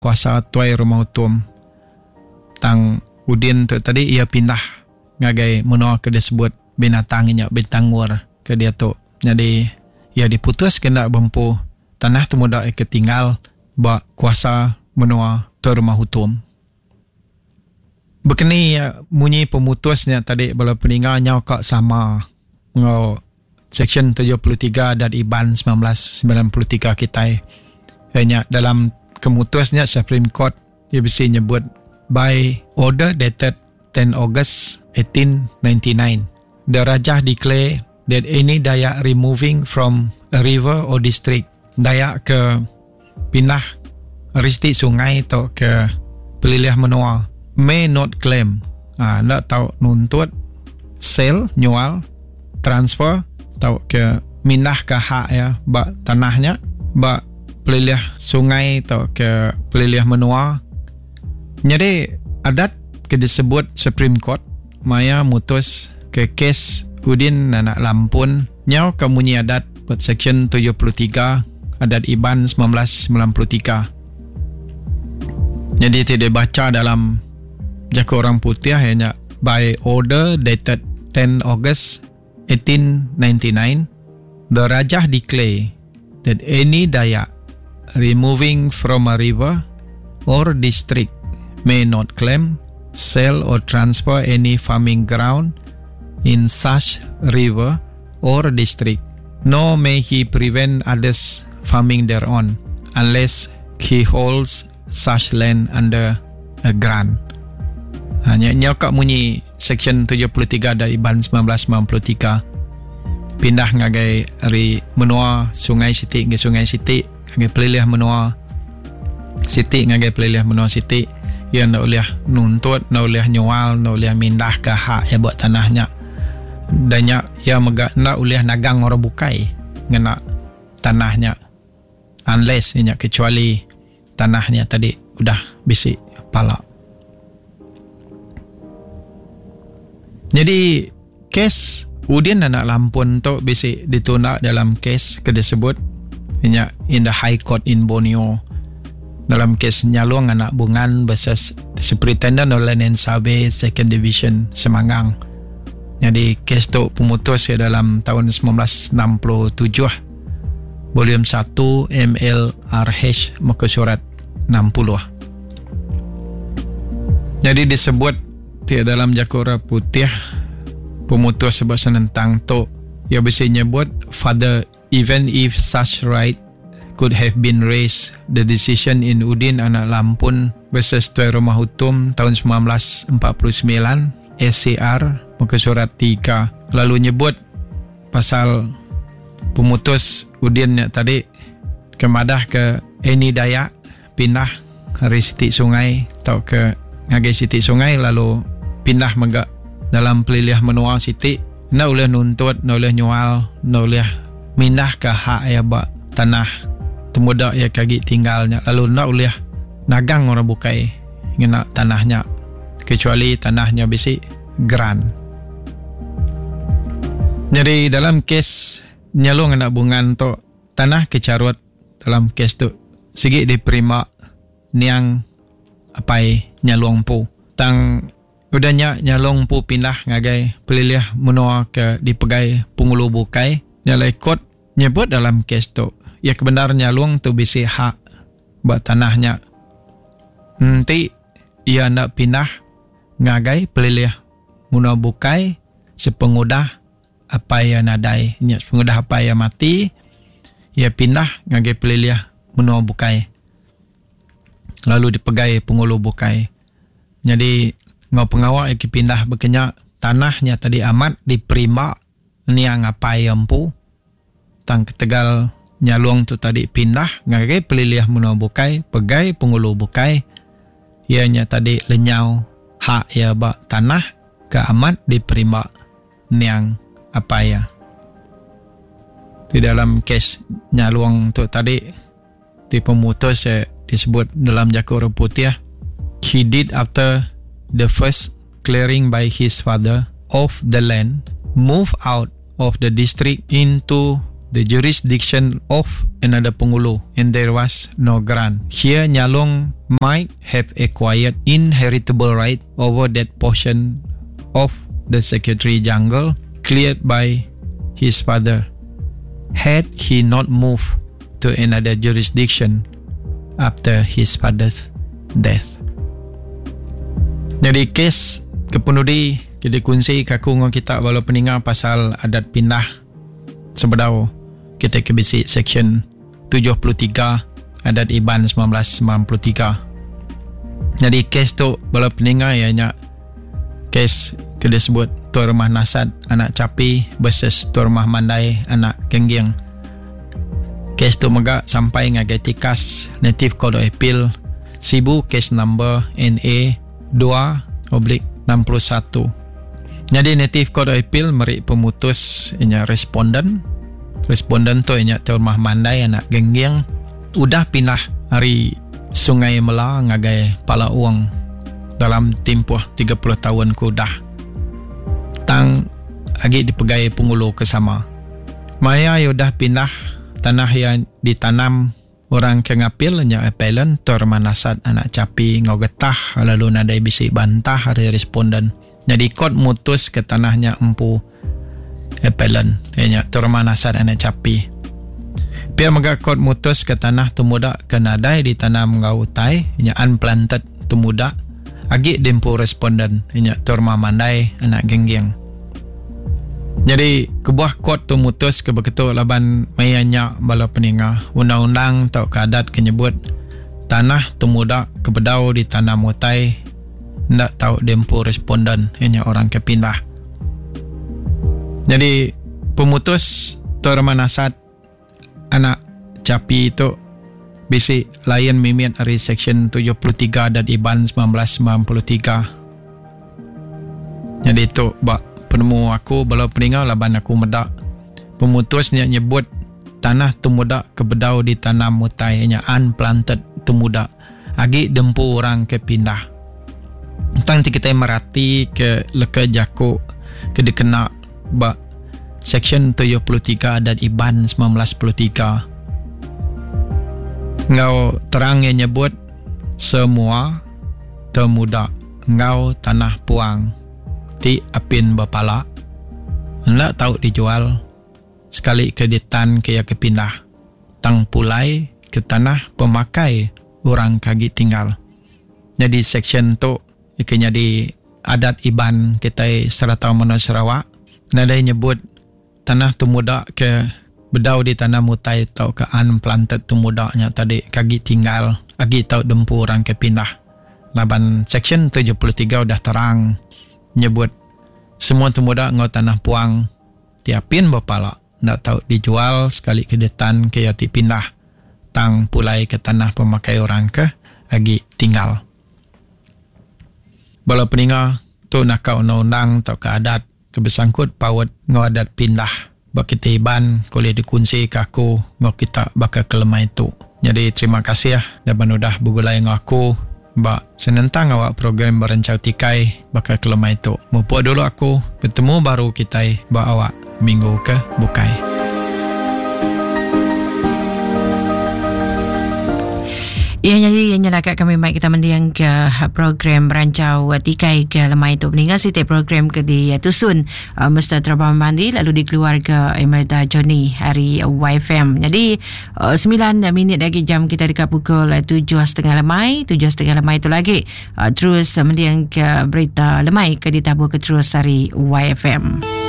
kuasa tuai rumah hutum tang Udin tu tadi ia pindah ngagai menua ke disebut binatangnya bintang war ke dia tu. Jadi ia diputus kena bempu tanah tu muda ketinggal ba kuasa menua tu rumah hutum. Begini munyi pemutusnya tadi bala peninggalnya kok sama ngau Section 73 dan IBAN 1993 kita. Hanya dalam kemutusnya Supreme Court ia bisa nyebut by order dated 10 August 1899, the Rajah declare that any Dayak removing from a river or district, Dayak ke pindah ristik sungai atau ke pelilih menua, may not claim, nak tahu nuntut, sell, nyual, transfer, tahu ke mindah ke hak ya, bak tanahnya, bak pelilih sungai atau ke pelilih menua. Jadi adat ke disebut Supreme Court maya mutus ke kes Udin anak Lampun nyau kemunyi adat buat Section 73 adat IBAN 1993. Jadi tidak baca dalam jaka orang putih hanya by order dated 10 August 1899, the Rajah declare that any Dayak removing from a river or district may not claim, sell or transfer any farming ground in such river or district, nor may he prevent others farming thereon, unless he holds such land under a grant. Hanya nyokak munyi Section 73 dari IBAN 1993 pindah ngagai dari menua sungai Siti ke sungai Siti ngagai pelilih menua Siti ngagai pelilih menua Siti. Ia nak boleh nuntut, nak boleh nyual, nak boleh mindah ke hak ya buat tanahnya. Dan ia nak boleh nagang orang bukai ngena tanahnya. Unless ia kecuali tanahnya tadi udah bisik palak. Jadi kes Udin anak Lampun tu bisik ditolak dalam kes ke disebut in the High Court in Borneo. Dalam kes Nyalong anak Bungan versus Superintendent of Land and Survey Second Division Semangang. Jadi kes tu pemutus ya dalam tahun 1967 volume 1 MLRH muka surat 60. Jadi disebut di dalam Jakura Putih pemutus sebab tentang tu ia bisa nyebut further even if such right could have been raised, the decision in Udin anak Lampun versus Tuai Rumah Hutum tahun 1949 SCR muka surat 3 lalu nyebut pasal pemutus Udin tadi kemadah ke any Dayak pindah dari Siti Sungai atau ke ngagai Siti Sungai lalu pindah megak dalam pelilih menua Siti nak boleh nuntut, nak boleh nyual, nak boleh mindah ke hak ya bak tanah temudak ya kaki tinggalnya lalu nak boleh nagang orang bukai ngena tanahnya kecuali tanahnya bisi grant. Jadi dalam kes Nyalong anak Bungan tu tanah kecarut dalam kes tu segi diterima niang apai Nyalong pu tang udahnya Nyalong pu pindah ngagai pelilih menua ke dipegai pengulu bukai nyalai kot nyebut dalam kes tu ya kebenarnya luang tu bisi hak buat tanahnya. Nanti ia nak pindah ngagai pelilih munah bukai sepengudah apa yang nadai, sepengudah apa yang mati, ia pindah ngagai pelilih munah bukai. Lalu dipegai pengulu bukai. Jadi ngau pengawal yang pindah berkenyak tanahnya tadi amat diperima niang apa yang pu tang ketegal Nyalong tu tadi pindah ngagai pelilih munah bukai, pegai pengulu bukai. Ianya tadi lenyau hak ya bak tanah ke amat diterima niang apa ya. Di dalam kes Nyalong tu tadi di pemutus disebut dalam Jakura Putih, he did after the first clearing by his father of the land, move out of the district into the jurisdiction of another Penghulu and there was no grant. Here Nyalong might have acquired inheritable right over that portion of the secretary jungle cleared by his father had he not moved to another jurisdiction after his father's death. Jadi kes kepenudi jadi kunci kaku ngau kita walau peningat pasal adat pindah sebedau kita ke basic section 73 adat Iban 1993. Jadi kes tu walau peningat ianya kes ke disebut Tuan Rumah Nasad anak Capi versus Tuan Rumah Mandai anak Gengging. Kes tu megak sampai ngagai tikas Native Court of Appeal Sibu kes number NA 2/61. Jadi Native Court of Appeal merik pemutus ianya responden tu ianya Tuan Rumah Mandai anak Gengging udah pindah hari Sungai Mela ngagai Pala Uang dalam tempoh 30 tahun kudah tang agi dipegai Penghulu kesama. Maya udah pindah tanah yang ditanam orang kengapil nya appellant Tuan Rumah Nasad anak Capi ngau getah lalu nadai bisi bantah hari responden. Jadi court mutus ke tanahnya empu appellant nya Tuan Rumah Nasad anak Capi. Pia mega court mutus ke tanah tumuda ke nadai ditanam ngau utai nya unplanted tumuda agi dempu responden nya Tuan Rumah Mandai anak Gengging. Jadi kebuah court tu mutus ke begitu laban mayanya bala peninga undang-undang tau kadat kenyebut tanah tumuda kebedau di tanah mutai ndak tahu dempu responden hanya orang kepindah. Jadi pemutus Tuan Rumah Nasad anak Capi itu bisi layan mimit dari section 73 dan Iban 1993. Jadi itu bak penemu aku bala peninggal laban aku medak pemutusnya nyebut tanah tumuda kebedau di tanah mutai hanya unplanted tumuda agi dempu orang kepindah. Tang kita merati ke leka jaku ke dikena bak section 73 dan Iban 1993. Ngau terang yang nyebut semua temuda ngau tanah puang ti apin bapala ndak tahu dijual sekali kreditan ke ya kepindah tang pulai ke tanah pemakai orang kagi tinggal. Jadi section tu ikanya di adat Iban kita serata Menua Sarawak nadai nyebut tanah tumuda ke bedau di tanah mutai tau ke unplanted tumudanya tadi kagi tinggal agi tau dempu orang kepindah. Laban section 73 udah terang nyebut semua tumuda ngau tanah puang tiapin bapala ndak tahu dijual sekali kreditan ke ya pindah tang pulai ke tanah pemakai orang ke agi tinggal. Bala peninga tu nakau undang-undang tau ke adat kebesangkut pawat ngau adat pindah bak kita Iban boleh dikunci ke aku ngau kita bakal kelemah itu. Jadi terima kasih dan udah bugulai ngau aku bak senentang awak program berencau tikai bakal kelemah itu. Mumpuk dulu aku bertemu baru kita bak awak minggu ke bukai. Ya, jadi nyalakan kami mic kita mendiang ke program berancau tikai ke lemah itu meninggal setiap program ke di Tusun Mr. Terabang Mandi lalu dikeluar ke Emerita Johnny hari YFM. Jadi 9 minit lagi jam kita dekat pukul 7.30 lemai. 7.30 lemai itu lagi terus mendiang ke berita lemai ke ditabur ke terus hari YFM.